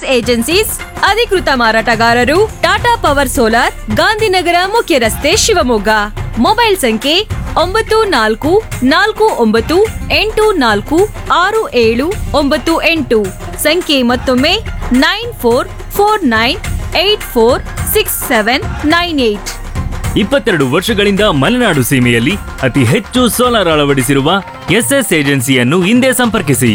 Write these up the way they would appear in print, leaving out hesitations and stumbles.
S S agencies ಅಧಿಕೃತ ಮಾರಾಟಗಾರರು Tata power solar Gandhinagar ಮುಖ್ಯ ರಸ್ತೆ ಶಿವಮೊಗ್ಗ. ಮೊಬೈಲ್ ಸಂಖ್ಯೆ 9449846798. ಸಂಖ್ಯೆ ಮತ್ತೊಮ್ಮೆ 9449846798. 22 ವರ್ಷಗಳಿಂದ ಮಲೆನಾಡು ಸೀಮೆಯಲ್ಲಿ ಅತಿ ಹೆಚ್ಚು ಸೋಲಾರ್ ಅಳವಡಿಸಿರುವ ಎಸ್ಎಸ್ ಏಜೆನ್ಸಿಯನ್ನು ಹಿಂದೆ ಸಂಪರ್ಕಿಸಿ.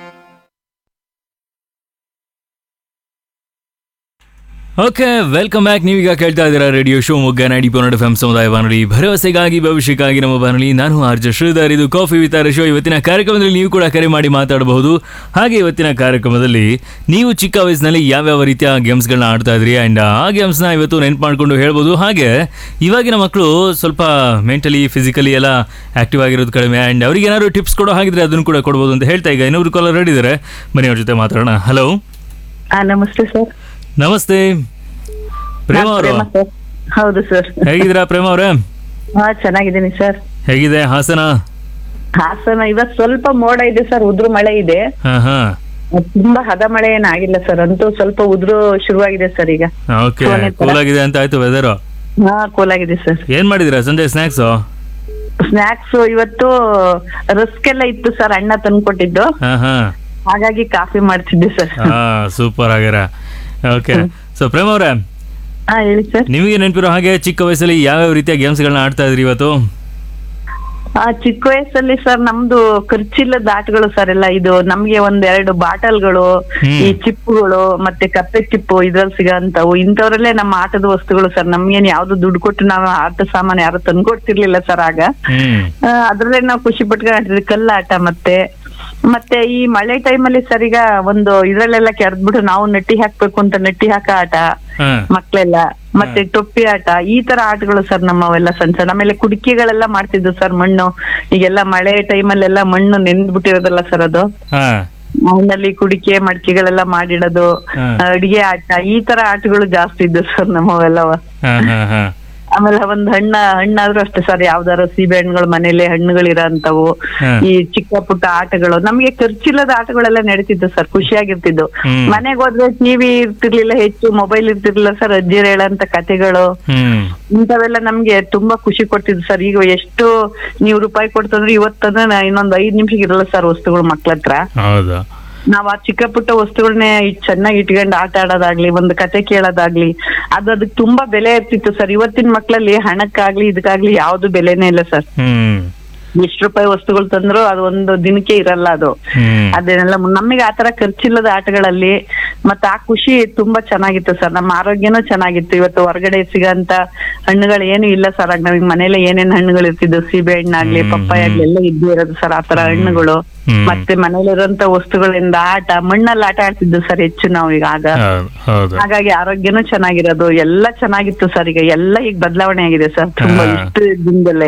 Okay, welcome back. ನೀವೀಗ ಕೇಳ್ತಾ ಇದ್ದೀರಾ ರೇಡಿಯೋ ಶಿವಮೊಗ್ಗ 90.8 FM ಸಮುದಾಯ ಬಾನುಲಿ, ಭರವಸೆಗಾಗಿ ಭವಿಷ್ಯಕ್ಕಾಗಿ ನಮ್ಮ ಬಾನುಲಿ. ನಾನು ಆರ್ಜೆ ಶ್ರೀಧರ್. ಇದು ಕಾಫಿ ವಿತ್ ಆರ್ ಶೋ. ಇವತ್ತಿನ ಕಾರ್ಯಕ್ರಮದಲ್ಲಿ ನೀವು ಕೂಡ ಕರೆ ಮಾಡಿ ಮಾತಾಡಬಹುದು. ಹಾಗೆ ಇವತ್ತಿನ ಕಾರ್ಯಕ್ರಮದಲ್ಲಿ ನೀವು ಚಿಕ್ಕ ವಯಸ್ಸಿನಲ್ಲಿ ಯಾವ್ಯಾವ ರೀತಿಯ ಗೇಮ್ಸ್ಗಳನ್ನ ಆಡ್ತಾ ಇದ್ರಿ ಆ್ಯಂಡ್ ಆ ಗೇಮ್ಸ್ನ ಇವತ್ತು ನೆನ್ಪು ಮಾಡ್ಕೊಂಡು ಹೇಳ್ಬೋದು. ಹಾಗೆ ಇವಾಗಿನ ಮಕ್ಕಳು ಸ್ವಲ್ಪ ಮೆಂಟಲಿ ಫಿಸಿಕಲಿ ಎಲ್ಲ ಆಕ್ಟಿವ್ ಆಗಿರೋದು ಕಡಿಮೆ ಆ್ಯಂಡ್ ಅವ್ರಿಗೆ ಏನಾದ್ರು ಟಿಪ್ಸ್ ಕೊಡೋ ಹಾಗಿದ್ರೆ ಅದನ್ನು ಕೂಡ ಕೊಡ್ಬೋದು ಅಂತ ಹೇಳ್ತಾ ಈಗ ಇನ್ನೊಬ್ರು ಕಾಲರ್ ರೆಡಿ ಇದ್ದಾರೆ. ಬನ್ನಿ ಅವ್ರ ಜೊತೆ ಮಾತಾಡೋಣ. ಹಲೋ, ನಮಸ್ತೆ ಸರ್. ನಮಸ್ತೆ ಪ್ರೇಮ ಅವರು. ಹೌದು ಸರ್. ಹೇಗಿದ್ದೀರಾ ಪ್ರೇಮ ಅವ್ರೆ? ಚೆನ್ನಾಗಿದ್ದೀನಿ ಸರ್. ಹೇಗಿದೆ ಹಾಸನ? ಹಾಸನ ಇವತ್ತು ಸ್ವಲ್ಪ ಮೋಡ ಇದೆ ಸರ್, ಉದುರು ಮಳೆ ಇದೆ. ತುಂಬಾ ಹದ ಮಳೆ ಏನಾಗಿಲ್ಲ ಸರ್, ಅಂತೂ ಸ್ವಲ್ಪ ಉದುರು ಶುರುವಾಗಿದೆ ಸರ್ ಈಗ. ಓಕೆ, ಕೂಲ್ ಆಗಿದೆ ಅಂತ ಆಯ್ತು ವೆದರ್. ಕೂಲ್ ಆಗಿದೆ ಸರ್. ಏನ್ ಮಾಡಿದಿರಾ ಸಂಜೆ ಸ್ನಾಕ್ಸ್? ಸ್ನಾಕ್ಸ್ ಇವತ್ತು ರಸ್ಕ್ ಎಲ್ಲ ಇತ್ತು ಸರ್, ಅಣ್ಣ ತಂದ್ಕೊಟ್ಟಿದ್ದು. ಹಾಗಾಗಿ ಕಾಫಿ ಮಾಡ್ತಿದ್ದೆ ಸರ್. ಸೂಪರ್ ಆಗ್ಯಾರ. ಓಕೆ, ಸೊ ಪ್ರೇಮ ಅವ್ರೆ, ಹೇಳಿ ಸರ್. ನಿಮಗೆ ನೆನಪಿರೋ ಹಾಗೆ ಚಿಕ್ಕ ವಯಸ್ಸಲ್ಲಿ ಯಾವ್ಯಾವ ರೀತಿಯ ಗೇಮ್ಸ್ ಗಳನ್ನ ಆಡ್ತಾ ಇದ್ರಿ ಇವತ್ತು? ಚಿಕ್ಕ ವಯಸ್ಸಲ್ಲಿ ಸರ್ ನಮ್ದು ಖರ್ಚಿಲ್ಲದ ಆಟಗಳು ಸರ್ ಎಲ್ಲ. ಇದು ನಮ್ಗೆ 1-2 ಬಾಟಲ್ಗಳು, ಈ ಚಿಪ್ಪುಗಳು, ಮತ್ತೆ ಕಪ್ಪೆ ಚಿಪ್ಪು ಇದ್ರಲ್ಲಿ ಸಿಗೋಂತವು, ಇಂಥವ್ರಲ್ಲೇ ನಮ್ಮ ಆಟದ ವಸ್ತುಗಳು ಸರ್. ನಮ್ಗೇನ್ ಯಾವ್ದು ದುಡ್ಡು ಕೊಟ್ಟು ನಾವು ಆಟ ಸಾಮಾನು ಯಾರು ತಂದ್ಕೊಡ್ತಿರ್ಲಿಲ್ಲ ಸರ್ ಆಗ. ಅದ್ರಲ್ಲೇ ನಾವು ಖುಷಿ ಪಟ್ಕೊಂಡು ಆಡ್ತಿದ್ವಿ. ಕಲ್ಲಾಟ ಮತ್ತೆ ಈ ಮಳೆ ಟೈಮಲ್ಲಿ ಸರ್ ಈಗ ಒಂದು ಇದ್ರಲ್ಲೆಲ್ಲ ಕೆರೆದ್ಬಿಟ್ಟು ನಾವು ನಟ್ಟಿ ಹಾಕ್ಬೇಕು ಅಂತ ನಟ್ಟಿ ಹಾಕ ಆಟ ಮಕ್ಳೆಲ್ಲ, ಮತ್ತೆ ಟೊಪ್ಪಿ ಆಟ, ಈ ತರ ಆಟಗಳು ಸರ್ ನಮ್ಮವೆಲ್ಲ ಸಣ್ಣ ಸಣ್ಣ. ಆಮೇಲೆ ಕುಡಿಕೆಗಳೆಲ್ಲ ಮಾಡ್ತಿದ್ವು ಸರ್, ಮಣ್ಣು ಈಗೆಲ್ಲ ಮಳೆ ಟೈಮಲ್ಲೆಲ್ಲ ಮಣ್ಣು ನೆಂದ್ಬಿಟ್ಟಿರೋದಲ್ಲ ಸರ್, ಅದು ಮಣ್ಣಲ್ಲಿ ಕುಡಿಕೆ ಮಡಿಕೆಗಳೆಲ್ಲ ಮಾಡಿಡೋದು, ಅಡಿಗೆ ಆಟ, ಈ ತರ ಆಟಗಳು ಜಾಸ್ತಿ ಇದ್ವು ಸರ್ ನಮ್ಮವೆಲ್ಲವ. ಆಮೇಲೆ ಒಂದ್ ಹಣ್ಣಾದ್ರೂ ಅಷ್ಟೇ ಸರ್, ಯಾವ್ದಾರು ಸೀಬೆ ಹಣ್ಣುಗಳು ಮನೇಲಿ ಹಣ್ಣುಗಳಿರೋ ಅಂತವು, ಈ ಚಿಕ್ಕ ಪುಟ್ಟ ಆಟಗಳು. ನಮ್ಗೆ ಖರ್ಚಿಲ್ಲದ ಆಟಗಳೆಲ್ಲ ನಡೀತಿದ್ದು ಸರ್, ಖುಷಿಯಾಗಿರ್ತಿದ್ದು. ಮನೆಗ್ ಹೋದ್ರೆ ಟಿವಿ ಇರ್ತಿರ್ಲಿಲ್ಲ, ಹೆಚ್ಚು ಮೊಬೈಲ್ ಇರ್ತಿರ್ಲಿಲ್ಲ ಸರ್. ಅಜ್ಜಿರ್ ಹೇಳಂತ ಕಥೆಗಳು ಇಂಥವೆಲ್ಲ ನಮ್ಗೆ ತುಂಬಾ ಖುಷಿ ಕೊಡ್ತಿದ್ದು ಸರ್. ಈಗ ಎಷ್ಟು ನೀವು ರೂಪಾಯಿ ಕೊಡ್ತಂದ್ರೆ ಇವತ್ತಂದ್ರೆ ಇನ್ನೊಂದ್ 5 ನಿಮಿಷಕ್ಕೆ ಇರಲ್ಲ ಸರ್ ವಸ್ತುಗಳು ಮಕ್ಳ ಹತ್ರ. ನಾವ್ ಆ ಚಿಕ್ಕ ಪುಟ್ಟ ವಸ್ತುಗಳನ್ನೇ ಚೆನ್ನಾಗಿ ಇಟ್ಕೊಂಡು ಆಟ ಆಡೋದಾಗ್ಲಿ, ಒಂದು ಕತೆ ಕೇಳೋದಾಗ್ಲಿ, ಅದಕ್ಕೆ ತುಂಬಾ ಬೆಲೆ ಇರ್ತಿತ್ತು ಸರ್. ಇವತ್ತಿನ ಮಕ್ಳಲ್ಲಿ ಹಣಕ್ಕಾಗ್ಲಿ ಇದಕ್ಕಾಗ್ಲಿ ಯಾವ್ದು ಬೆಲೆನೇ ಇಲ್ಲ ಸರ್. ಎಷ್ಟು ರೂಪಾಯಿ ವಸ್ತುಗಳು ತಂದ್ರು ಅದು ಒಂದು ದಿನಕ್ಕೆ ಇರಲ್ಲ ಅದು. ಅದೇನೆಲ್ಲ ನಮಗೆ ಆತರ ಖರ್ಚಿಲ್ಲದ ಆಟಗಳಲ್ಲಿ ಮತ್ತೆ ಆ ಖುಷಿ ತುಂಬಾ ಚೆನ್ನಾಗಿತ್ತು ಸರ್. ನಮ್ಮ ಆರೋಗ್ಯನೂ ಚೆನ್ನಾಗಿತ್ತು. ಇವತ್ತು ಹೊರಗಡೆ ಸಿಗಂತ ಹಣ್ಣುಗಳು ಏನು ಇಲ್ಲ ಸರ್. ಆಗ ನಮಗೆ ಮನೇಲೆ ಏನೇನ್ ಹಣ್ಣುಗಳು ಇರ್ತಿದ್ವು, ಸೀಬೆ ಹಣ್ಣಾಗ್ಲಿ ಪಪ್ಪಾಯ ಆಗ್ಲಿ ಎಲ್ಲ ಇದ್ದು ಇರೋದು ಸರ್, ಆತರ ಹಣ್ಣುಗಳು. ಮತ್ತೆ ಮನೇಲಿರುವಂತ ವಸ್ತುಗಳಿಂದ ಮಣ್ಣಲ್ಲಿ ಆಟ ಆಡ್ತಿದ್ವು ಸರ್ ಹೆಚ್ಚು ನಾವು ಈಗ ಆಗ. ಹಾಗಾಗಿ ಆರೋಗ್ಯನೂ ಚೆನ್ನಾಗಿರೋದು ಎಲ್ಲ ಚೆನ್ನಾಗಿತ್ತು ಸರ್. ಈಗ ಬದಲಾವಣೆ ಆಗಿದೆ ಸರ್ ತುಂಬಾ ಇಷ್ಟು ದಿನದಲ್ಲೇ.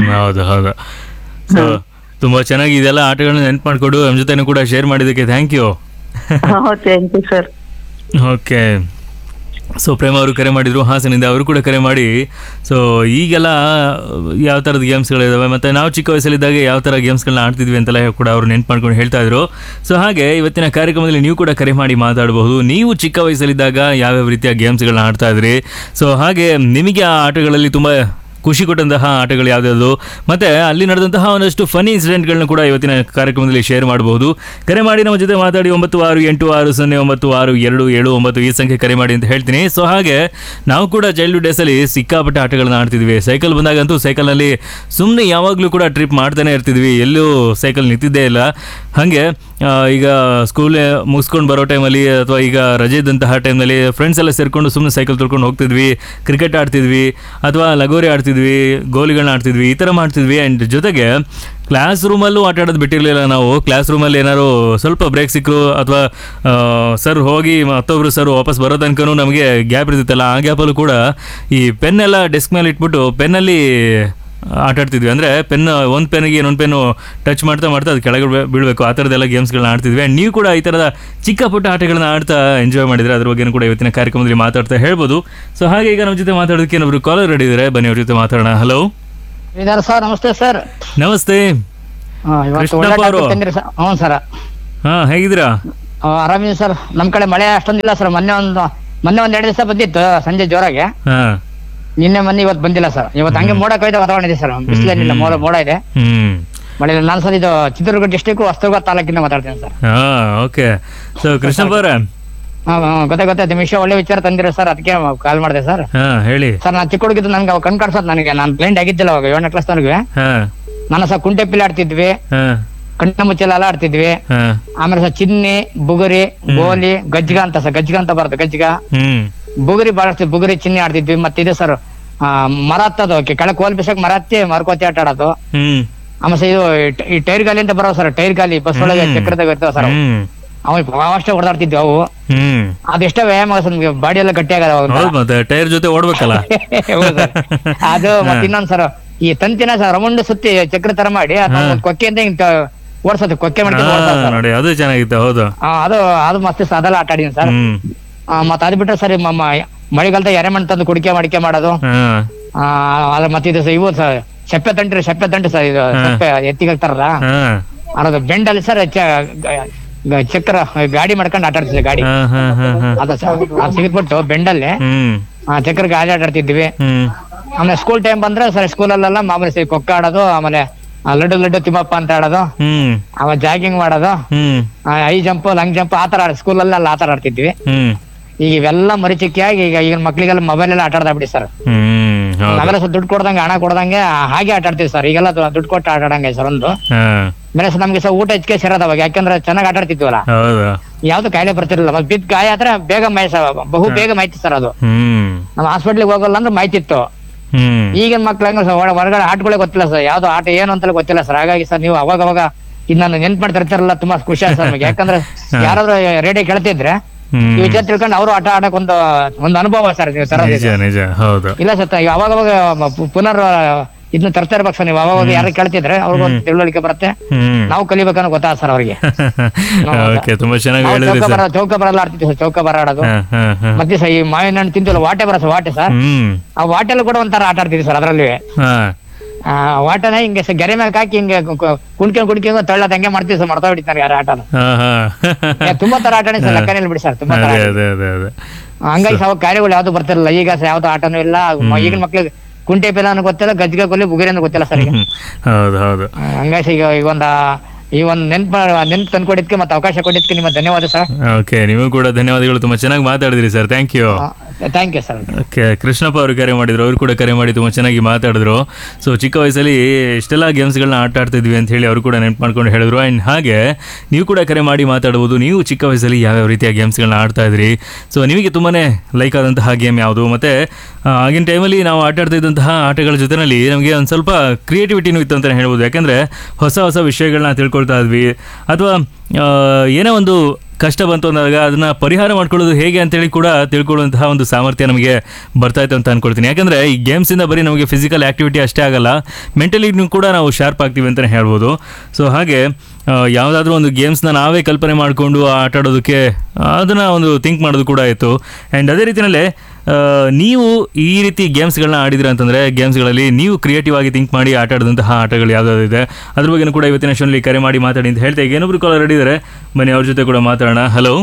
ತುಂಬಾ ಚೆನ್ನಾಗಿ ಇದೆಲ್ಲ ಆಟಗಳನ್ನ ನೆನ್ಪು ಮಾಡ್ಕೊಡು ನಮ್ಮ ಜೊತೆ ಕೂಡ ಶೇರ್ ಮಾಡಿದ್ದಕ್ಕೆ thank you. Thank you sir. Okay, so ಪ್ರೇಮ ಅವರು ಕರೆ ಮಾಡಿದ್ರು ಹಾಸನಿಂದ. ಅವರು ಕೂಡ ಕರೆ ಮಾಡಿ ಸೊ ಈಗೆಲ್ಲ ಯಾವ ಥರದ ಗೇಮ್ಸ್ಗಳಿದಾವೆ ಮತ್ತು ನಾವು ಚಿಕ್ಕ ವಯಸ್ಸಲ್ಲಿದ್ದಾಗ ಯಾವ ಥರ ಗೇಮ್ಸ್ಗಳನ್ನ ಆಡ್ತಿದ್ವಿ ಅಂತೆಲ್ಲ ಕೂಡ ಅವರು ನೆನ್ಪು ಮಾಡ್ಕೊಂಡು ಹೇಳ್ತಾ ಇದ್ರು. ಸೊ ಹಾಗೆ ಇವತ್ತಿನ ಕಾರ್ಯಕ್ರಮದಲ್ಲಿ ನೀವು ಕೂಡ ಕರೆ ಮಾಡಿ ಮಾತಾಡಬಹುದು. ನೀವು ಚಿಕ್ಕ ವಯಸ್ಸಲ್ಲಿದ್ದಾಗ ಯಾವ್ಯಾವ ರೀತಿಯ ಗೇಮ್ಸ್ಗಳನ್ನ ಆಡ್ತಾ ಇದ್ರಿ, ಸೊ ಹಾಗೆ ನಿಮಗೆ ಆ ಆಟಗಳಲ್ಲಿ ತುಂಬ ಖುಷಿ ಕೊಟ್ಟಂತಹ ಆಟಗಳು ಯಾವುದ್ಯಾವುದು, ಮತ್ತು ಅಲ್ಲಿ ನಡೆದಂತಹ ಒಂದಷ್ಟು ಫನಿ ಇನ್ಸಿಡೆಂಟ್ಗಳನ್ನ ಕೂಡ ಇವತ್ತಿನ ಕಾರ್ಯಕ್ರಮದಲ್ಲಿ ಶೇರ್ ಮಾಡಬಹುದು. ಕರೆ ಮಾಡಿ ನಮ್ಮ ಜೊತೆ ಮಾತಾಡಿ 9686099277 ಈ ಸಂಖ್ಯೆ ಕರೆ ಮಾಡಿ ಅಂತ ಹೇಳ್ತೀನಿ. ಸೊ ಹಾಗೆ ನಾವು ಕೂಡ ಚೈಲ್ಡ್ಹುಡ್ ಡೇಸಲ್ಲಿ ಸಿಕ್ಕಾಪಟ್ಟೆ ಆಟಗಳನ್ನ ಆಡ್ತಿದ್ವಿ. ಸೈಕಲ್ ಬಂದಾಗಂತೂ ಸೈಕಲ್ನಲ್ಲಿ ಸುಮ್ಮನೆ ಯಾವಾಗಲೂ ಕೂಡ ಟ್ರಿಪ್ ಮಾಡ್ತಾನೆ ಇರ್ತಿದ್ವಿ, ಎಲ್ಲೂ ಸೈಕಲ್ ನಿಂತಿದ್ದೇ ಇಲ್ಲ. ಹಾಗೆ ಈಗ ಸ್ಕೂಲ್ ಮುಗಿಸ್ಕೊಂಡು ಬರೋ ಟೈಮಲ್ಲಿ ಅಥವಾ ಈಗ ರಜೆ ಇದ್ದಂತಹ ಟೈಮ್ನಲ್ಲಿ ಫ್ರೆಂಡ್ಸ್ ಎಲ್ಲ ಸೇರಿಕೊಂಡು ಸುಮ್ಮನೆ ಸೈಕಲ್ ತೊಳ್ಕೊಂಡು ಹೋಗ್ತಿದ್ವಿ, ಕ್ರಿಕೆಟ್ ಆಡ್ತಿದ್ವಿ ಅಥವಾ ಲಗೋರಿ ಆಡ್ತಿದ್ವಿ, ಗೋಲಿಗಳನ್ನ ಆಡ್ತಿದ್ವಿ, ಈ ಥರ ಮಾಡ್ತಿದ್ವಿ. ಆ್ಯಂಡ್ ಜೊತೆಗೆ ಕ್ಲಾಸ್ ರೂಮಲ್ಲೂ ಆಟ ಆಡೋದು ಬಿಟ್ಟಿರಲಿಲ್ಲ ನಾವು. ಕ್ಲಾಸ್ ರೂಮಲ್ಲಿ ಏನಾದ್ರು ಸ್ವಲ್ಪ ಬ್ರೇಕ್ ಸಿಕ್ಕರು ಅಥವಾ ಸರ್ ಹೋಗಿ ಮತ್ತೊಬ್ರು ಸರ್ ವಾಪಸ್ ಬರೋ ತನಕನೂ ನಮಗೆ ಗ್ಯಾಪ್ ಇರ್ತಿತ್ತಲ್ಲ, ಆ ಗ್ಯಾಪಲ್ಲೂ ಕೂಡ ಈ ಪೆನ್ನೆಲ್ಲ ಡೆಸ್ಕ್ ಮೇಲೆ ಇಟ್ಬಿಟ್ಟು ಪೆನ್ನಲ್ಲಿ ಆಟ ಆಡ್ತಿದ್ವಿ. ಅಂದರೆ ಒಂದು ಪೆನ್ನಿಗೆ ಇನ್ನೊಂದು ಪೆನ್ನು ಟಚ್ ಮಾಡ್ತಾ ಅದು ಕೆಳಗೆ ಬೀಳಬೇಕು, ಆ ಥರದ್ದೆಲ್ಲ ಗೇಮ್ಸ್ಗಳನ್ನ ಆಡ್ತಿದ್ವಿ. ಆ್ಯಂಡ್ ನೀವು ಕೂಡ ಈ ಥರದ ಚಿಕ್ಕ ಪುಟ್ಟ ಆಟಗಳನ್ನ ಆಡ್ತಾ ಎಂಜಾಯ್ ಮಾಡಿದರೆ ಅದ್ರ ಬಗ್ಗೆ ಕೂಡ ಇವತ್ತಿನ ಕಾರ್ಯಕ್ರಮದಲ್ಲಿ ಮಾತಾಡ್ತಾ ಹೇಳ್ಬೋದು. ಸೊ ಹಾಗೆ ಈಗ ನಮ್ಮ ಜೊತೆ ಮಾತಾಡೋದಕ್ಕೆ ಇನ್ನೊಬ್ರು ಕಾಲರ್ ರೆಡಿ ಇದ್ದಾರೆ, ಬನ್ನಿ ಅವ್ರ ಜೊತೆ ಮಾತಾಡೋಣ. Hello sir. ನಮಸ್ತೆ ಸರ್. ನಮಸ್ತೆ ಕೃಷ್ಣಪ್ಪ ಅವರು. ಹ್ಞೂ ಸರ್. ಹಾಂ, ಹೇಗಿದ್ದೀರಾ? ಆರಾಮಿದೆ ಸರ್. ನಮ್ ಕಡೆ ಮಳೆ ಅಷ್ಟೊಂದಿಲ್ಲ ಸರ್. ಮೊನ್ನೆ ಒಂದ್ 2 ದಿವಸ ಬಂದಿತ್ತು ಸಂಜೆ ಜೋರಾಗೆ. ಹಾ ಮೊನ್ನೆ ಇವತ್ತು ಬಂದಿಲ್ಲ ಸರ್. ಇವತ್ತು ಹಂಗೆ ಮೋಡ ಕವಿದ ವಾತಾವರಣ ಇದೆ ಸರ್. ಬಿಸಿಲೇನಿಲ್ಲ, ಮೋಡ ಇದೆ, ಹ್ಮ್ ಮಳೆ. ನಾನು ಸರ್ ಇದು ಚಿತ್ರದುರ್ಗ ಡಿಸ್ಟಿಕ್ ಹೊಸದುರ್ಗ ತಾಲೂಕಿಂದ ಮಾತಾಡ್ತೀನಿ ಸರ್. ಹಾ ಓಕೆ. ಸೊ ಕೃಷ್ಣಪ್ಪ ಅವರೇ, ಗೊತ್ತಾಗುತ್ತೆ ನಿಮ್ ವಿಷಯ ಒಳ್ಳೆ ವಿಚಾರ ತಂದಿರೋ ಸರ್, ಅದಕ್ಕೆ ಕಾಲ್ ಮಾಡಿದೆ ಸರ್. ಹಾ ಹೇಳಿ. ಸರ್ ನಾನು ಚಿಕ್ಕ ಹುಡುಗಿದ್ದು ನನ್ಗೆ ಕಣ್ ಕಾಣಿಸೋದು, ನನಗೆ ನಾನು ಬ್ಲೈಂಡ್ ಆಗಿದ್ದಿಲ್ಲ ಅವಾಗ 7ನೇ ಕ್ಲಾಸ್ ತನಕ. ಹಾ ನಾನು ಸರ್ ಕುಂಟೆ ಪಿಲ್ಲೆ ಆಡ್ತಿದ್ವಿ, ಹಾ ಕಣ್ಣ ಮುಚ್ಚಲ ಎಲ್ಲ ಆಡ್ತಿದ್ವಿ. ಹಾ ಆಮೇಲೆ ಸರ್ ಚಿನ್ನಿ, ಬುಗುರಿ, ಗೋಲಿ, ಗಜ್ಜಗ ಅಂತ ಸರ್, ಗಜ್ಜಗ ಅಂತ ಬರುತ್ತೆ ಗಜ್ಜಗ. ಹ್ಮ್ ಬುಗುರಿ ಬಾಳಷ್ಟಿ, ಬುಗುರಿ ಚಿನ್ನಿ ಆಡ್ತಿದ್ವಿ. ಮತ್ತೆ ಇದೆ ಸರ್ ಮರ ಹತ್ತದು, ಕೆಳಗೆ ಕೋಲ್ ಬಿಸಕ್ ಮರ ಹತ್ತಿ ಮರ್ಕೋತಿ ಆಟ ಆಡೋದು. ಹ್ಮ್ ಆಮೇಲೆ ಸರ್ ಇದು ಈ ಟೈರ್ ಗಾಲಿ ಅಂತ ಬರೋ ಸರ್, ಟೈರ್ ಗಾಲಿ ಬಸ್ ಒಳಗೆ ಚಕ್ರದಾಗ ಇರ್ತಾವ ಸರ್, ಹ್ಮ್ ಅಷ್ಟೇ ಹೊಡೆದಾಡ್ತಿದ್ವಿ ಅವು. ಹ್ಮ್ ಅದೆಷ್ಟೋ ವ್ಯಾಯಾಮ ಸರ್, ನಮ್ಗೆ ಬಾಡಿ ಎಲ್ಲ ಗಟ್ಟಿ ಆಗದ ಹೌದು, ಮತ್ತೆ ಟೈರ್ ಜೊತೆ ಓಡ್ಬೇಕಲ್ಲ. ಅದು. ಮತ್ತೆ ಇನ್ನೊಂದ್ ಸರ್, ಈ ತಂತಿನ ಸರ್ ರೌಂಡ್ ಸುತ್ತಿ ಚಕ್ರ ತರ ಮಾಡಿ ಕೊಕ್ಕೆಯಿಂದ ಹಿಂಗ್ ಓಡ್ಸೋದು, ಕೊಕ್ಕೆ ಮಾಡ್ಕೊಂಡು ಓಡ್ಸೋದು ಸರ್. ನೋಡಿ ಅದು ಚೆನ್ನಾಗಿತ್ತು. ಹೌದು, ಅದು ಮಸ್ತ್ ಅದೆಲ್ಲ ಆಟ ಆಡಿನಿ ಸರ್. ಹ್ಮ್ ಮತ್ತೆ ಅದ್ ಬಿಟ್ರೆ ಸರಿ ಮಳೆಗಾಲದ ಎರೆಮಣ್ ತಂದು ಕುಡಿಕೆ ಮಡಿಕೆ ಮಾಡೋದು. ಹಾ ಅದ್ರ ಮತ್ತೆ ಇದು ಇವು ಸರ್ ಸೆಪ್ಪೆ ತಂಟು ಸರ್, ಇದು ಸೆಪ್ಪೆ ಎತ್ತಿಗೆ ಹಾಕ್ತಾರಲ್ಲ ಹಾ ಅನ್ನೋದು. ಬೆಂಡಲ್ಲಿ ಸರ್ ಚಕ್ರ ಗಾಡಿ ಮಾಡ್ಕೊಂಡು ಆಟ ಆಡ್ತಿದ್ವಿ, ಗಾಡಿ ಹಾ ಹಾ ಹಾ ಹಾ ಅದ ಸರ್. ಅದು ಸಿಗ್ಬಿಟ್ಟು ಬೆಂಡಲ್ಲಿ ಹ್ಮ್ ಚಕ್ರ ಗಾಡಿ ಆಟ ಆಡ್ತಿದ್ವಿ. ಹ್ಮ್ ಆಮೇಲೆ ಸ್ಕೂಲ್ ಟೈಮ್ ಬಂದ್ರೆ ಸರ್, ಸ್ಕೂಲಲ್ಲೆಲ್ಲ ಮಾಮೂಲಿ ಕೊಕ್ಕ ಆಡೋದು, ಆಮೇಲೆ ಲಡ್ಡು ತಿಮ್ಮಪ್ಪ ಅಂತ ಆಡೋದು, ಹ್ಮ್ ಆಮೇಲೆ ಜಾಗಿಂಗ್ ಮಾಡೋದು, ಹ್ಮ್ ಹೈ ಜಂಪ್ ಲಾಂಗ್ ಜಂಪ್ ಆತರ ಸ್ಕೂಲಲ್ಲೆಲ್ಲ ಆತರ ಆಡ್ತಿದ್ವಿ. ಹ್ಮ್ ಈಗ ಇವೆಲ್ಲ ಮರಿಚಿಕ್ಕಿಯಾಗಿ ಈಗಿನ ಮಕ್ಳಿಗೆಲ್ಲ ಮೊಬೈಲ್ ಎಲ್ಲ ಆಟ ಆಡ್ಬಿಡಿ ಸರ್. ಹ್ಮ್ ಹೌದು. ನಾವೆಲ್ಲ ಸ್ವಲ್ಪ ದುಡ್ಡು ಕೊಡ್ದಂಗೆ, ಹಣ ಕೊಡ್ದಂಗೆ ಹಾಗೆ ಆಟ ಆಡ್ತೀವಿ ಸರ್. ಈಗೆಲ್ಲ ದುಡ್ಡು ಕೊಟ್ಟು ಆಟ ಆಡಂಗೆ ಸರ್. ಒಂದು ಹಾ ಬೇರೆ ಸರ್ ನಮ್ಗೆ ಸರ್ ಊಟ ಹೆಚ್ಚಿಗೆ ಸೇರೋದು ಅವಾಗ, ಯಾಕಂದ್ರೆ ಚೆನ್ನಾಗಿ ಆಟ ಆಡ್ತಿದ್ವಲ್ಲ, ಹೌದು. ಯಾವ್ದು ಕಾಯಿಲೆ ಬರ್ತಿರಲಿಲ್ಲ. ಮತ್ತೆ ಬಿದ್ದ ಗಾಯ ಆದ್ರೆ ಬೇಗ ಬಹು ಬೇಗ ಮಾಹಿತಿ ಸರ್ ಅದು. ಹ್ಮ್ ನಮ್ಮ ಹಾಸ್ಪಿಟ್ಲಿಗೆ ಹೋಗಲ್ಲ ಅಂದ್ರೆ ಮಾಹಿತಿ ಇತ್ತು. ಹ್ಮ್ ಈಗಿನ ಮಕ್ಳು ಹೆಂಗ ಸರ್, ಹೊರಗಡೆ ಆಟಗಳೇ ಗೊತ್ತಿಲ್ಲ ಸರ್, ಯಾವ್ದು ಆಟ ಏನು ಅಂತಲೇ ಗೊತ್ತಿಲ್ಲ ಸರ್. ಹಾಗಾಗಿ ಸರ್ ನೀವು ಅವಾಗ ಇದು ನಾನು ನೆನ್ಪು ಮಾಡಿ ತರ್ತಿರಲ್ಲ, ತುಂಬಾ ಖುಷಿ ಆಯ್ತು ಸರ್ ನಮಗೆ. ಯಾಕಂದ್ರೆ ಯಾರಾದ್ರೂ ರೇಡಿಯೋ ಕೇಳ್ತಿದ್ರೆ ಈ ವಿಚಾರ ತಿಳ್ಕೊಂಡು ಅವರು ಆಟ ಆಡಕ್ ಒಂದು ಅನುಭವ ಸರ್ ನೀವು ತರ. ನಿಜ ನಿಜ, ಹೌದು. ಇಲ್ಲ ಸರ್, ಅವಾಗ ಪುನರ್ ಇದನ್ನ ತರ್ತಾ ಇರ್ಬೇಕು ಸರ್ ನೀವು. ಅವಾಗ ಯಾರು ಕೇಳ್ತಿದ್ರೆ ಅವ್ರಿಗೆ ಒಂದು ತಿಳುವಳಿಕೆ ಬರುತ್ತೆ, ಹ್ಮ್ ನಾವು ಕಲಿಬೇಕನ್ನೋ ಗೊತ್ತಾಗ ಸರ್ ಅವ್ರಿಗೆ. ಓಕೆ, ತುಂಬಾ ಚೆನ್ನಾಗಿ ಹೇಳಿದ್ರಿ ಸರ್. ಚೌಕ ಬರಲ್ಲ ಆಡ್ತಿದ್ವಿ ಸರ್, ಚೌಕ ಬರ ಆಡೋದು. ಹಾ ಹಾ ಹಾ ಮತ್ತೆ ಸರ್ ಈ ಮಾವಿನ ಹಣ್ಣು ತಿಂತಿಲ್ಲ, ವಾಟೆ ಬರ ಸರ್, ವಾಟೆ ಸರ್. ಹ್ಮ್ ಆ ವಾಟೆಲ್ಲ ಕೂಡ ಒಂಥರ ಆಟ ಆಡ್ತಿದ್ವಿ ಸರ್ ಅದ್ರಲ್ಲಿ. ಹಾ ವಾಟನ ಹಿಂಗೆ ಗೆರೆ ಮೇಲೆ ಹಾಕಿ ಹಿಂಗೆ ಕುಣ್ಕೊಂಡು ತಳ್ಳೋದ್ ಹಂಗೆ ಮಾಡ್ತೀವಿ ಸರ್. ಮಾಡ್ತಾ ಬಿಡ್ತಾರೆ ಯಾರು ಆಟನ. ಹಾ ಹಾ ತುಂಬಾ ತರ ಆಟನೇ ಸರ್, ಲೆಕ್ಕನೇ ಬಿಡಿ ಸರ್, ತುಂಬಾ ತರ. ಅದೇ ಅದೇ ಅದೇ ಅದೇ. ಹಂಗಾಗಿ ಅವಾಗ ಕಾರ್ಯಗಳು ಯಾವ್ದು ಬರ್ತಿರಲಿಲ್ಲ. ಈಗ ಸರ್ ಯಾವ್ದು ಆಟನೂ ಇಲ್ಲ. ಈಗಿನ ಮಕ್ಳಿಗೆ ಕುಂಟೆ ಪಿಲ್ಲ ಗೊತ್ತಿಲ್ಲ, ಗಜ್ಜಿಗೆ ಕೊಲ್ಲಿ ಬುಗುರಿ ಅಂತ ಗೊತ್ತಿಲ್ಲ ಸರ್ ಈಗ. ಹೌದು ಹೌದು. ಹಂಗಾಗಿ ಈಗ ಒಂದು ನೆನ್ಪು ತಂದ್ಕೊಡಿದ್ಕೆ ಮತ್ತೆ ಅವಕಾಶ ಕೊಟ್ಟಿದ್ಕೆ ನಿಮ್ಮ ಧನ್ಯವಾದ ಸರ್. ಓಕೆ, ನಿಮಗೂ ಕೂಡ ಧನ್ಯವಾದಗಳು. ತುಂಬಾ ಚೆನ್ನಾಗಿ ಮಾತಾಡಿದ್ರಿ sir, thank you. Thank you sir. Okay, Krishnappa ಅವರು ಕರೆ ಮಾಡಿದ್ರು, ಅವರು ಕೂಡ ಕರೆ ಮಾಡಿ ತುಂಬ ಚೆನ್ನಾಗಿ ಮಾತಾಡಿದ್ರು. ಸೊ ಚಿಕ್ಕ ವಯಸ್ಸಲ್ಲಿ ಇಷ್ಟೆಲ್ಲ ಗೇಮ್ಸ್ಗಳನ್ನ ಆಟ ಆಡ್ತಿದ್ವಿ ಅಂತ ಹೇಳಿ ಅವರು ಕೂಡ ನೆನ್ಪು ಮಾಡ್ಕೊಂಡು ಹೇಳಿದ್ರು. ಆ್ಯಂಡ್ ಹಾಗೆ ನೀವು ಕೂಡ ಕರೆ ಮಾಡಿ ಮಾತಾಡ್ಬೋದು. ನೀವು ಚಿಕ್ಕ ವಯಸ್ಸಲ್ಲಿ ಯಾವ್ಯಾವ ರೀತಿಯ ಗೇಮ್ಸ್ಗಳನ್ನ ಆಡ್ತಾ ಇದ್ರಿ, ಸೊ ನಿಮಗೆ ತುಂಬಾ ಲೈಕ್ ಆದಂತಹ ಗೇಮ್ ಯಾವುದು, ಮತ್ತು ಆಗಿನ ಟೈಮಲ್ಲಿ ನಾವು ಆಟ ಆಡ್ತಿದ್ದಂತಹ ಆಟಗಳ ಜೊತೆಯಲ್ಲಿ ನಮಗೆ ಒಂದು ಸ್ವಲ್ಪ ಕ್ರಿಯೇಟಿವಿಟಿನೂ ಇತ್ತು ಅಂತಲೇ ಹೇಳ್ಬೋದು. ಯಾಕೆಂದರೆ ಹೊಸ ಹೊಸ ವಿಷಯಗಳನ್ನ ತಿಳ್ಕೊಳ್ತಾ ಇದ್ವಿ, ಅಥವಾ ಏನೋ ಒಂದು ಕಷ್ಟ ಬಂತು ಅಂದಾಗ ಅದನ್ನ ಪರಿಹಾರ ಮಾಡ್ಕೊಳ್ಳೋದು ಹೇಗೆ ಅಂತೇಳಿ ಕೂಡ ತಿಳ್ಕೊಳ್ಳುವಂತಹ ಒಂದು ಸಾಮರ್ಥ್ಯ ನಮಗೆ ಬರ್ತಾ ಇತ್ತು ಅಂತ ಅನ್ಕೊಳ್ತೀನಿ. ಯಾಕಂದರೆ ಈ ಗೇಮ್ಸಿಂದ ಬರೀ ನಮಗೆ ಫಿಸಿಕಲ್ ಆ್ಯಕ್ಟಿವಿಟಿ ಅಷ್ಟೇ ಆಗಲ್ಲ, ಮೆಂಟಲಿನೂ ಕೂಡ ನಾವು ಶಾರ್ಪ್ ಆಗ್ತೀವಿ ಅಂತಲೇ ಹೇಳ್ಬೋದು. ಸೊ ಹಾಗೆ ಯಾವುದಾದ್ರೂ ಒಂದು ಗೇಮ್ಸ್ನ ನಾವೇ ಕಲ್ಪನೆ ಮಾಡಿಕೊಂಡು ಆಟ ಆಡೋದಕ್ಕೆ ಅದನ್ನು ಒಂದು ಥಿಂಕ್ ಮಾಡೋದು ಕೂಡ ಇತ್ತು. ಆ್ಯಂಡ್ ಅದೇ ರೀತಿಯಲ್ಲೇ ನೀವು ಈ ರೀತಿ ಗೇಮ್ಸ್ಗಳನ್ನ ಆಡಿದ್ರೆ ಅಂತಂದರೆ ಗೇಮ್ಸ್ಗಳಲ್ಲಿ ನೀವು ಕ್ರಿಯೇಟಿವ್ ಆಗಿ ಥಿಂಕ್ ಮಾಡಿ ಆಟ ಆಡಿದಂತಹ ಆಟಗಳು ಯಾವುದಾದಿದೆ ಅದ್ರ ಬಗ್ಗೆ ಕೂಡ ಇವತ್ತಿನ ಶೋನಲ್ಲಿ ಕರೆ ಮಾಡಿ ಮಾತಾಡಿ ಅಂತ ಹೇಳ್ತಾ ಈಗ ಏನೊಬ್ರು ಕಾಲರ್ ರೆಡಿ ಇದ್ದಾರೆ, ಬನ್ನಿ ಅವ್ರ ಜೊತೆ ಕೂಡ ಮಾತಾಡೋಣ. ಹಲೋ,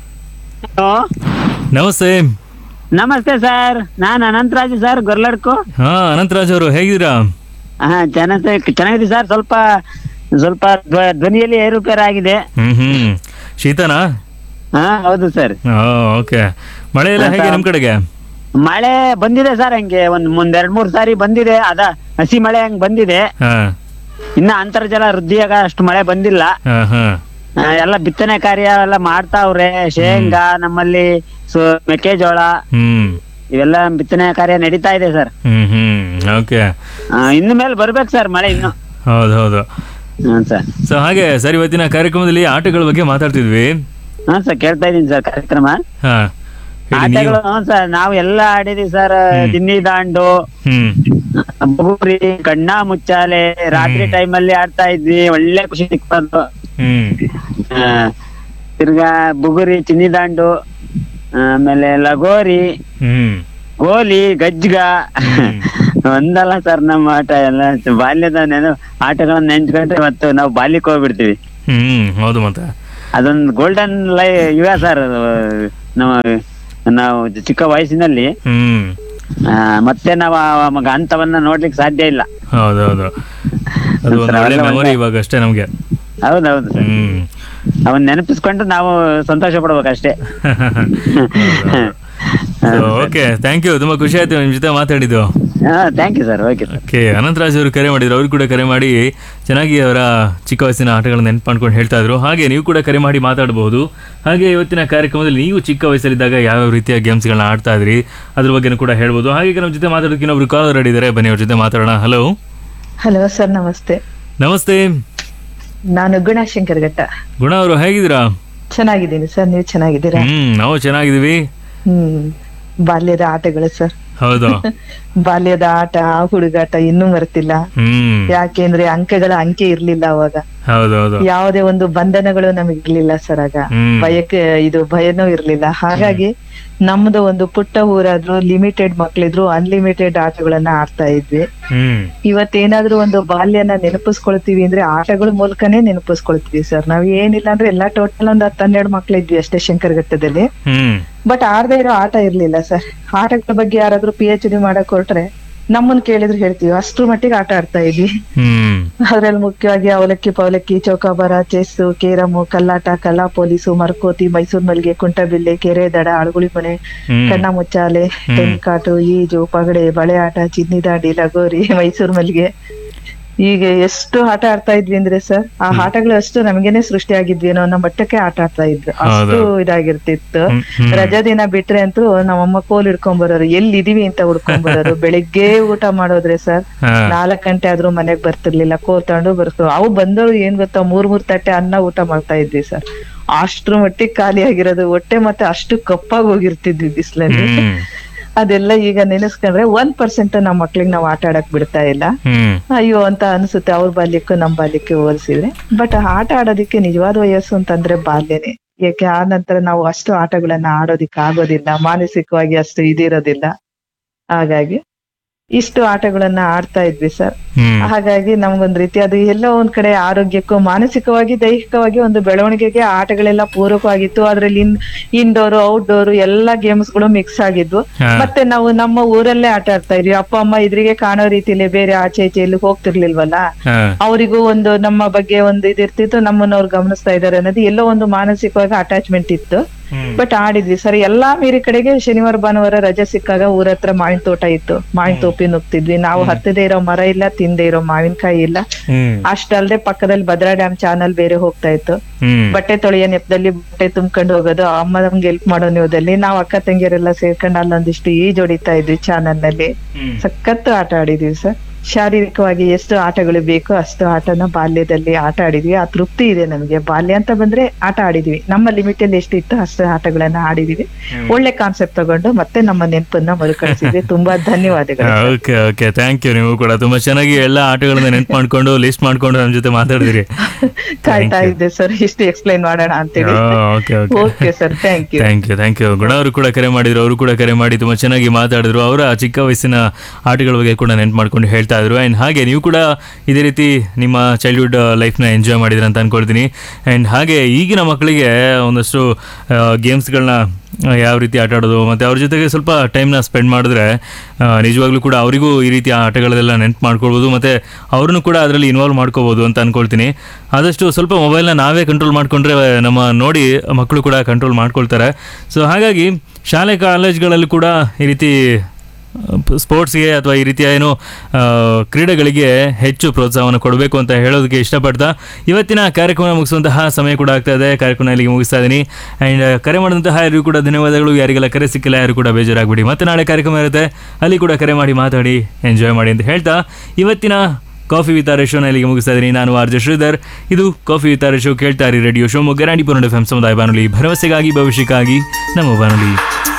ನಮಸ್ತೆ. ನಮಸ್ತೆ ಸರ್, ನಾನು ಅನಂತರಾಜ್ ಸರ್, ಗೊರ್ಲಡ್ಕು. ಹಾ, ಅನಂತರಾಜ್ ಅವರು ಹೇಗಿದ್ದೀರಾ? ಹಾ, ಚೆನ್ನಾಗಿದೆ ಸರ್. ಸ್ವಲ್ಪ ಧ್ವನಿಯಲ್ಲಿ ಏರುಪೇರು ಆಗಿದೆ. ಶೀತನಾ? ಹಾ, ಹೌದು ಸರ್. ಓಕೆ. ಮಳೆ ಎಲ್ಲ ಹೇಗೆ ನಿಮ್ ಕಡೆಗೆ? ಮಳೆ ಬಂದಿದೆ ಸರ್, ಹಂಗೆ ಒಂದ್ 2-3 ಸಾರಿ ಬಂದಿದೆ. ಹಸಿ ಮಳೆ ಹಂಗ್ ಬಂದಿದೆ. ಇನ್ನ ಅಂತರ್ಜಲ ವೃದ್ಧಿಯಾಗ ಅಷ್ಟು ಮಳೆ ಬಂದಿಲ್ಲ. ಎಲ್ಲ ಬಿತ್ತನೆ ಕಾರ್ಯ ಎಲ್ಲ ಮಾಡ್ತಾವ್ರೆ. ಶೇಂಗಾ, ನಮ್ಮಲ್ಲಿ ಮೆಕ್ಕೆಜೋಳ, ಇವೆಲ್ಲ ಬಿತ್ತನೆ ಕಾರ್ಯ ನಡೀತಾ ಇದೆ ಸರ್. ಇನ್ನು ಮೇಲೆ ಬರ್ಬೇಕು ಸರ್ ಮಳೆ ಇನ್ನು. ಹೌದೌದು ಸರ್. ಸೊ ಹಾಗೆ ಸರ್, ಇವತ್ತಿನ ಕಾರ್ಯಕ್ರಮದಲ್ಲಿ ಆಟಗಳ ಬಗ್ಗೆ ಮಾತಾಡ್ತಿದ್ವಿ. ಹಾ ಸರ್, ಕೇಳ್ತಾ ಇದೀನಿ ಸರ್ ಕಾರ್ಯಕ್ರಮ. ಆಟಗಳು ಸರ್ ನಾವು ಎಲ್ಲ ಆಡಿದೀವಿ ಸರ್. ಚಿನ್ನಿ ದಾಂಡು, ಬುಗುರಿ, ಕಣ್ಣ ಮುಚ್ಚಾಲೆ, ರಾತ್ರಿ ಟೈಮ್ ಅಲ್ಲಿ ಆಡ್ತಾ ಇದ್ವಿ. ಒಳ್ಳೆ ಖುಷಿ ಸಿಕ್ತು. ತಿರ್ಗಾ ಬುಗುರಿ, ಚಿನ್ನಿ ದಾಂಡು, ಆಮೇಲೆ ಲಗೋರಿ, ಗೋಲಿ, ಗಜ್ಜಗ ಒಂದಲ್ಲ ಸರ್ ನಮ್ಮ ಆಟ ಎಲ್ಲ. ಬಾಲ್ಯದ ಆಟಗಳನ್ನ ನೆನ್ಸ್ಕೊಂಡ್ರೆ ಇವತ್ತು ನಾವು ಬಾಲ್ಯಕ್ಕೆ ಹೋಗ್ಬಿಡ್ತೀವಿ. ಹೌದು. ಮತ್ತೆ ಅದೊಂದು ಗೋಲ್ಡನ್ ಇವೆ ಸರ್. ನಾವು ಚಿಕ್ಕ ವಯಸ್ಸಿನಲ್ಲಿ ಮತ್ತೆ ನಾವು ಮಗ ಅಂತವನ್ನ ನೋಡ್ಲಿಕ್ಕೆ ಸಾಧ್ಯ ಇಲ್ಲ. ಹೌದೌದು, ಅದು ಒಂದು ಒಳ್ಳೆ ಮೆಮೊರಿ ಇವಾಗ ಅಷ್ಟೇ ನಮ್ಗೆ. ಹೌದೌದು ಸರ್, ಅವನ್ ನೆನಪಿಸ್ಕೊಂಡು ನಾವು ಸಂತೋಷ ಪಡ್ಬೇಕಷ್ಟೇ. Okay, thank you. ತುಂಬಾ ಖುಷಿ ಆಯ್ತು ನಿಮ್ ಜೊತೆ ಮಾತಾಡಿದ್ದು. Thank you sir. Okay, Anantharaj ಅವರು ಕರೆ ಮಾಡಿದ್ರು, ಅವ್ರು ಕೂಡ ಕರೆ ಮಾಡಿ ಚೆನ್ನಾಗಿ ಅವರ ಚಿಕ್ಕ ವಯಸ್ಸಿನ ಆಟಗಳನ್ನ ನೆನ್ಪು ಮಾಡ್ಕೊಂಡು ಹೇಳ್ತಾ ಇದ್ರು. ಹಾಗೆ ನೀವು ಕೂಡ ಕರೆ ಮಾಡಿ ಮಾತಾಡಬಹುದು. ಹಾಗೆ ಇವತ್ತಿನ ಕಾರ್ಯಕ್ರಮದಲ್ಲಿ ನೀವು ಚಿಕ್ಕ ವಯಸ್ಸಲ್ಲಿದ್ದಾಗ ಯಾವ್ಯಾವ ರೀತಿಯ ಗೇಮ್ಸ್ಗಳನ್ನ ಆಡ್ತಾ ಇದ್ರಿ ಅದ್ರ ಬಗ್ಗೆನೂ ಕೂಡ ಹೇಳ್ಬೋದು. ಹಾಗೆ ನಮ್ಮ ಜೊತೆ ಮಾತಾಡೋದಕ್ಕೆ ಇನ್ನೊಬ್ರು ಕಾಲರ್ ಇದ್ದಾರೆ, ಬನ್ನಿ ಅವ್ರ ಜೊತೆ ಮಾತಾಡೋಣ. ಹಲೋ. ಹಲೋ ಸರ್, ನಮಸ್ತೆ. ನಮಸ್ತೆ, ನಾನು ಗುಣಶಂಕರ್ ಘಟ್ಟ. ಗುಣ ಅವರು ಹೇಗಿದ್ದೀರಾ? ಚೆನ್ನಾಗಿದ್ದೀನಿ ಸರ್, ನೀವು ಚೆನ್ನಾಗಿದ್ದೀರಾ? ನಾವು ಚೆನ್ನಾಗಿದ್ದೀವಿ. ಬಾಲ್ಯದ ಆಟಗಳು ಸರ್. ಹೌದು, ಬಾಲ್ಯದ ಆಟ, ಹುಡುಗಾಟ ಇನ್ನೂ ಮರ್ತಿಲ್ಲ. ಯಾಕೆಂದ್ರೆ ಅಂಕೆ ಇರ್ಲಿಲ್ಲ ಅವಾಗ. ಹೌದೌದು, ಯಾವುದೇ ಒಂದು ಬಂಧನಗಳು ನಮಗಿರ್ಲಿಲ್ಲ ಸರ್ ಆಗ. ಭಯನೂ ಇರ್ಲಿಲ್ಲ. ಹಾಗಾಗಿ ನಮ್ದು ಒಂದು ಪುಟ್ಟ ಊರಾದ್ರು, ಲಿಮಿಟೆಡ್ ಮಕ್ಳಿದ್ರು, ಅನ್ಲಿಮಿಟೆಡ್ ಆಟಗಳನ್ನ ಆಡ್ತಾ ಇದ್ವಿ. ಇವತ್ತೇನಾದ್ರೂ ಒಂದು ಬಾಲ್ಯನ ನೆನಪಿಸ್ಕೊಳ್ತೀವಿ ಅಂದ್ರೆ ಆಟಗಳ ಮೂಲಕನೇ ನೆನಪಿಸ್ಕೊಳ್ತೀವಿ ಸರ್. ನಾವ್ ಏನಿಲ್ಲ ಅಂದ್ರೆ ಎಲ್ಲಾ ಟೋಟಲ್ ಒಂದ್ 10-12 ಮಕ್ಳಿದ್ವಿ ಅಷ್ಟೇ ಶಂಕರಘಟ್ಟದಲ್ಲಿ. ಬಟ್ ಆಡದೇ ಇರೋ ಆಟ ಇರ್ಲಿಲ್ಲ ಸರ್. ಆಟಗಳ ಬಗ್ಗೆ ಯಾರಾದ್ರೂ PhD ಮಾಡಕ್ ಹೊರಟ್ರೆ ನಮ್ಮನ್ ಕೇಳಿದ್ರೆ ಹೇಳ್ತೀವಿ, ಅಷ್ಟ್ರ ಮಟ್ಟಿಗೆ ಆಟ ಆಡ್ತಾ ಇದ್ವಿ. ಅದ್ರಲ್ಲಿ ಮುಖ್ಯವಾಗಿ ಅವಲಕ್ಕಿ ಪವಲಕ್ಕಿ, ಚೌಕಾಬಾರ, ಚೆಸ್, ಕೇರಮು, ಕಲ್ಲಾಟ, ಕಲ್ಲಾ ಪೊಲೀಸು, ಮರಕೋತಿ, ಮೈಸೂರ್ ಮಲ್ಲಿಗೆ, ಕುಂಟಬಿಲ್ಲೆ, ಕೆರೆ ದಡ, ಅಳಗುಳಿ ಮನೆ, ಕಣ್ಣ ಮುಚ್ಚಾಲೆ, ತೆಂಕಾಟು, ಈಜು, ಪಗಡೆ, ಬಳೆ ಆಟ, ಚಿನ್ನಿದಾಡಿ, ಲಗೋರಿ, ಮೈಸೂರ್ ಮಲ್ಲಿಗೆ, ಹೀಗೆ ಎಷ್ಟು ಆಟ ಆಡ್ತಾ ಇದ್ವಿ ಅಂದ್ರೆ ಸರ್, ಆ ಆಟಗಳು ಅಷ್ಟು ನಮ್ಗೇನೆ ಸೃಷ್ಟಿಯಾಗಿದ್ವಿ ಅನ್ನೋ ನಮ್ಮ ಮಟ್ಟಕ್ಕೆ ಆಟ ಆಡ್ತಾ ಇದ್ರು. ಅಷ್ಟು ಇದಾಗಿರ್ತಿತ್ತು. ರಜಾ ದಿನ ಬಿಟ್ರೆ ಅಂತೂ ನಮ್ಮಮ್ಮ ಕೋಲ್ ಹಿಡ್ಕೊಂಡ್ ಬರೋರು, ಎಲ್ಲಿದೀವಿ ಅಂತ ಹುಡ್ಕೊಂಡ್ ಬರೋರು. ಬೆಳಿಗ್ಗೆ ಊಟ ಮಾಡೋದ್ರೆ ಸರ್ 4 ಗಂಟೆ ಆದ್ರೂ ಮನೆಗ್ ಬರ್ತಿರ್ಲಿಲ್ಲ, ಕೋಲ್ ತಗೊಂಡು ಬರ್ತು. ಅವು ಬಂದವರು ಏನ್ ಗೊತ್ತಾ, 3 ತಟ್ಟೆ ಅನ್ನ ಊಟ ಮಾಡ್ತಾ ಇದ್ವಿ ಸರ್. ಅಷ್ಟ್ರ ಮಟ್ಟಿಗೆ ಖಾಲಿ ಆಗಿರೋದು ಹೊಟ್ಟೆ, ಮತ್ತೆ ಅಷ್ಟು ಕಪ್ಪಾಗಿ ಹೋಗಿರ್ತಿದ್ವಿ ಬಿಸಿಲಲ್ಲಿ. ಅದೆಲ್ಲ ಈಗ ನೆನೆಸ್ಕೊಂಡ್ರೆ 1% ನಮ್ಮ ಮಕ್ಳಿಗೆ ನಾವು ಆಟ ಆಡಕ್ ಬಿಡ್ತಾ ಇಲ್ಲ. ಅಯ್ಯೋ ಅಂತ ಅನ್ಸುತ್ತೆ, ಅವ್ರ ಬಾಲ್ಯಕ್ಕೂ ನಮ್ ಬಾಲ್ಯಕ್ಕೆ ಹೋಲಿಸಿದ್ರೆ. ಬಟ್ ಆಟ ಆಡೋದಿಕ್ಕೆ ನಿಜವಾದ ವಯಸ್ಸು ಅಂತಂದ್ರೆ ಬಾಲ್ಯನೇ. ಯಾಕೆ ಆ ನಂತರ ನಾವು ಅಷ್ಟು ಆಟಗಳನ್ನ ಆಡೋದಿಕ್ ಆಗೋದಿಲ್ಲ, ಮಾನಸಿಕವಾಗಿ ಅಷ್ಟು ಇದಿರೋದಿಲ್ಲ. ಹಾಗಾಗಿ ಇಷ್ಟು ಆಟಗಳನ್ನ ಆಡ್ತಾ ಇದ್ವಿ ಸರ್. ಹಾಗಾಗಿ ನಮ್ಗೊಂದ್ ರೀತಿ ಅದು ಎಲ್ಲೋ ಒಂದ್ ಕಡೆ ಆರೋಗ್ಯಕ್ಕೂ, ಮಾನಸಿಕವಾಗಿ, ದೈಹಿಕವಾಗಿ ಒಂದು ಬೆಳವಣಿಗೆಗೆ ಆಟಗಳೆಲ್ಲ ಪೂರಕವಾಗಿತ್ತು. ಅದ್ರಲ್ಲಿ ಇಂಡೋರು, ಔಟ್ಡೋರು ಎಲ್ಲಾ ಗೇಮ್ಸ್ ಗಳು ಮಿಕ್ಸ್ ಆಗಿದ್ವು. ಮತ್ತೆ ನಾವು ನಮ್ಮ ಊರಲ್ಲೇ ಆಟ ಆಡ್ತಾ ಇದ್ವಿ. ಅಪ್ಪ ಅಮ್ಮ ಇದ್ರಿಗೆ ಕಾಣೋ ರೀತಿಲಿ ಬೇರೆ ಆಚೆ ಈಚೆ ಎಲ್ಲಿ ಹೋಗ್ತಿರ್ಲಿಲ್ವಲ್ಲ, ಅವರಿಗೂ ಒಂದು ನಮ್ಮ ಬಗ್ಗೆ ಒಂದು ಇದಿರ್ತಿತ್ತು, ನಮ್ಮನ್ನ ಅವ್ರು ಗಮನಿಸ್ತಾ ಇದಾರೆ ಅನ್ನೋದು ಎಲ್ಲೋ ಒಂದು ಮಾನಸಿಕವಾಗಿ ಅಟ್ಯಾಚ್ಮೆಂಟ್ ಇತ್ತು. ಬಟ್ ಆಡಿದ್ವಿ ಸರ್. ಎಲ್ಲಾ ಮೇರಿ ಕಡೆಗೆ ಶನಿವಾರ ಭಾನುವಾರ ರಜೆ ಸಿಕ್ಕಾಗ ಊರ ಹತ್ರ ಮಾವಿನ ತೋಟ ಇತ್ತು, ಮಾವಿನ ತೋಪಿ ನುಗ್ತಿದ್ವಿ ನಾವು. ಹತ್ತದೇ ಇರೋ ಮರ ಇಲ್ಲ, ತಿಂದೇ ಇರೋ ಮಾವಿನಕಾಯಿ ಇಲ್ಲ. ಅಷ್ಟಲ್ದೆ ಪಕ್ಕದಲ್ಲಿ ಭದ್ರಾ ಡ್ಯಾಮ್ ಚಾನಲ್ ಬೇರೆ ಹೋಗ್ತಾ ಇತ್ತು. ಬಟ್ಟೆ ತೊಳೆಯ ನೆಪದಲ್ಲಿ ಬಟ್ಟೆ ತುಂಬ್ಕೊಂಡು ಹೋಗೋದು, ಅಮ್ಮ ನಮ್ಗೆ ಹೆಲ್ಪ್ ಮಾಡೋ ನೀವದಲ್ಲಿ ನಾವು ಅಕ್ಕ ತಂಗಿಯರೆಲ್ಲ ಸೇರ್ಕೊಂಡು ಅಲ್ಲೊಂದಿಷ್ಟು ಈಜ್ ಹೊಡಿತಾ ಇದ್ವಿ ಚಾನಲ್ ನಲ್ಲಿ. ಸಖತ್ತು ಆಟ ಆಡಿದ್ವಿ ಸರ್. ಶಾರೀರಿಕವಾಗಿ ಎಷ್ಟು ಆಟಗಳು ಬೇಕೋ ಅಷ್ಟು ಆಟನ ಬಾಲ್ಯದಲ್ಲಿ ಆಟ ಆಡಿದ್ವಿ. ಆ ತೃಪ್ತಿ ಇದೆ ನಮ್ಗೆ. ಬಾಲ್ಯ ಅಂತ ಬಂದ್ರೆ ಆಟ ಆಡಿದ್ವಿ, ನಮ್ಮ ಲಿಮಿಟ್ ಅಲ್ಲಿ ಎಷ್ಟು ಇತ್ತು ಅಷ್ಟು ಆಟಗಳನ್ನ ಆಡಿದೀವಿ. ಒಳ್ಳೆ ಕಾನ್ಸೆಪ್ಟ್ ತಗೊಂಡು ಮತ್ತೆ ನಮ್ಮ ನೆನಪನ್ನ ಮರುಕಳಿಸಿದ್ವಿ. ತುಂಬಾ ಧನ್ಯವಾದಗಳು. Okay, thank you. ನೀವು ಕೂಡ ತುಂಬಾ ಚೆನ್ನಾಗಿ ಎಲ್ಲ ಆಟಗಳನ್ನ ನೆನ್ಪು ಮಾಡ್ಕೊಂಡು ಲಿಸ್ಟ್ ಮಾಡ್ಕೊಂಡು ನಮ್ಮ ಜೊತೆ ಮಾತಾಡಿದ್ರಿ. ಕಾಯ್ತಾ ಇದ್ದೆ ಸರ್ ಇಷ್ಟು ಎಕ್ಸ್ಪ್ಲೈನ್ ಮಾಡೋಣ ಅಂತೇಳಿ. Okay sir, thank you. ಗುಣ ಅವರು ಕೂಡ ಕರೆ ಮಾಡಿದ್ರು, ಅವರು ಕೂಡ ಕರೆ ಮಾಡಿ ತುಂಬಾ ಚೆನ್ನಾಗಿ ಮಾತಾಡಿದ್ರು. ಅವರ ಚಿಕ್ಕ ವಯಸ್ಸಿನ ಆಟಗಳ ಬಗ್ಗೆ ಕೂಡ ನೆನ್ಪು ಮಾಡ್ಕೊಂಡು ಹೇಳ್ತಾ ಇದ್ರು. ಆ್ಯಂಡ್ ಹಾಗೆ ನೀವು ಕೂಡ ಇದೇ ರೀತಿ ನಿಮ್ಮ ಚೈಲ್ಡ್ಹುಡ್ ಲೈಫ್ನ ಎಂಜಾಯ್ ಮಾಡಿದ್ರಿ ಅಂತ ಅನ್ಕೊಳ್ತೀನಿ. ಆ್ಯಂಡ್ ಹಾಗೆ ಈಗಿನ ಮಕ್ಕಳಿಗೆ ಒಂದಷ್ಟು ಗೇಮ್ಸ್ಗಳನ್ನ ಯಾವ ರೀತಿ ಆಟ ಆಡೋದು ಮತ್ತು ಅವ್ರ ಜೊತೆಗೆ ಸ್ವಲ್ಪ ಟೈಮ್ನ ಸ್ಪೆಂಡ್ ಮಾಡಿದ್ರೆ ನಿಜವಾಗ್ಲೂ ಕೂಡ ಅವರಿಗೂ ಈ ರೀತಿಯ ಆಟಗಳನ್ನೆಲ್ಲ ನೆನ್ಪು ಮಾಡ್ಕೊಳ್ಬೋದು ಮತ್ತು ಅವ್ರನ್ನೂ ಕೂಡ ಅದರಲ್ಲಿ ಇನ್ವಾಲ್ವ್ ಮಾಡ್ಕೋಬೋದು ಅಂತ ಅಂದ್ಕೊಳ್ತೀನಿ. ಆದಷ್ಟು ಸ್ವಲ್ಪ ಮೊಬೈಲ್ನ ನಾವೇ ಕಂಟ್ರೋಲ್ ಮಾಡಿಕೊಂಡ್ರೆ ನಮ್ಮ ನೋಡಿ ಮಕ್ಕಳು ಕೂಡ ಕಂಟ್ರೋಲ್ ಮಾಡ್ಕೊಳ್ತಾರೆ. ಸೊ ಹಾಗಾಗಿ ಶಾಲೆ ಕಾಲೇಜ್ಗಳಲ್ಲಿ ಕೂಡ ಈ ರೀತಿ ಸ್ಪೋರ್ಟ್ಸ್ಗೆ ಅಥವಾ ಈ ರೀತಿಯ ಏನು ಕ್ರೀಡೆಗಳಿಗೆ ಹೆಚ್ಚು ಪ್ರೋತ್ಸಾಹವನ್ನು ಕೊಡಬೇಕು ಅಂತ ಹೇಳೋದಕ್ಕೆ ಇಷ್ಟಪಡ್ತಾ ಇವತ್ತಿನ ಕಾರ್ಯಕ್ರಮ ಮುಗಿಸುವಂತಹ ಸಮಯ ಕೂಡ ಆಗ್ತಾ ಇದೆ. ಕಾರ್ಯಕ್ರಮ ಇಲ್ಲಿಗೆ ಮುಗಿಸ್ತಾ ಇದ್ದೀನಿ. ಆ್ಯಂಡ್ ಕರೆ ಮಾಡಿದಂತಹ ಯಾರಿಗೂ ಕೂಡ ಧನ್ಯವಾದಗಳು. ಯಾರಿಗೆಲ್ಲ ಕರೆ ಸಿಕ್ಕಿಲ್ಲ ಯಾರು ಕೂಡ ಬೇಜಾರಾಗ್ಬಿಡಿ. ಮತ್ತೆ ನಾಳೆ ಕಾರ್ಯಕ್ರಮ ಇರುತ್ತೆ, ಅಲ್ಲಿ ಕೂಡ ಕರೆ ಮಾಡಿ ಮಾತಾಡಿ ಎಂಜಾಯ್ ಮಾಡಿ ಅಂತ ಹೇಳ್ತಾ ಇವತ್ತಿನ ಕಾಫಿ ವಿತ್ ಆರ್ ಶೋನ ಇಲ್ಲಿಗೆ ಮುಗಿಸ್ತಾ ಇದ್ದೀನಿ. ನಾನು RJ ಶ್ರೀಧರ್. ಇದು ಕಾಫಿ ವಿತ್ ಆರ್ ಶೋ. ಕೇಳ್ತಾ ಇರಿ ರೇಡಿಯೋ ಶಿವಮೊಗ್ಗ 90.8 FM ಸಮುದಾಯ ಬಾನುಲಿ, ಭರವಸೆಗಾಗಿ ಭವಿಷ್ಯಕ್ಕಾಗಿ ನಮ್ಮ ಬಾನುಲಿ.